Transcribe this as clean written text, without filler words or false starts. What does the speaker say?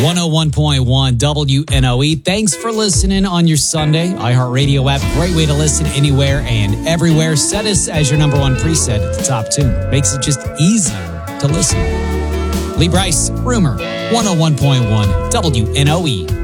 101.1 WNOE. Thanks for listening on your Sunday. iHeartRadio app, great way to listen anywhere and everywhere. Set us as your number one preset at the top tune. Makes it just easier to listen. Lee Bryce, Rumor, 101.1 WNOE.